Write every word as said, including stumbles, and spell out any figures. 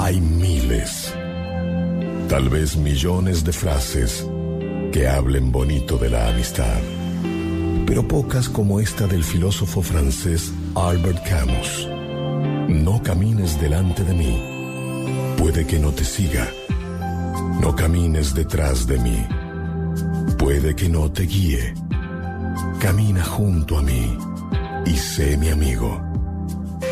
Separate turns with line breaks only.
Hay miles, tal vez millones de frases que hablen bonito de la amistad, pero pocas como esta del filósofo francés Albert Camus. No camines delante de mí, puede que no te siga. No camines detrás de mí, puede que no te guíe. Camina junto a mí y sé mi amigo.